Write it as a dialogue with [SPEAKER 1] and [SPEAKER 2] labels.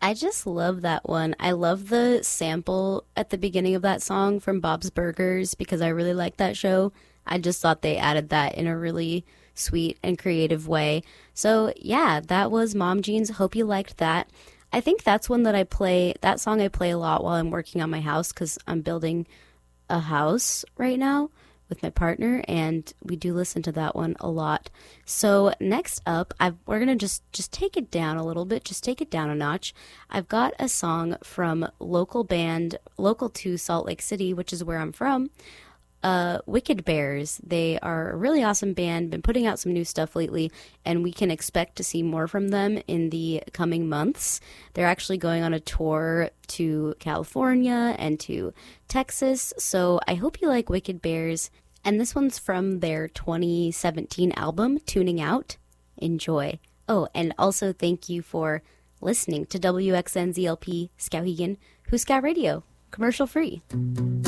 [SPEAKER 1] I just love that one. I love the sample at the beginning of that song from Bob's Burgers because I really like that show. I just thought they added that in a really sweet and creative way. So, yeah, that was Mom Jeans. Hope you liked that. I think that's one that that song I play a lot while I'm working on my house because I'm building a house right now with my partner, and we do listen to that one a lot. So next up, we're gonna just take it down a little bit, just take it down a notch. I've got a song from local band, local to Salt Lake City, which is where I'm from. Wicked Bears. They are a really awesome band, been putting out some new stuff lately, and we can expect to see more from them in the coming months. They're actually going on a tour to California and to Texas, so I hope you like Wicked Bears. And this one's from their 2017 album, Tuning Out. Enjoy. Oh, and also thank you for listening to WXNZLP Skowhegan, Who's Scout Radio, commercial free.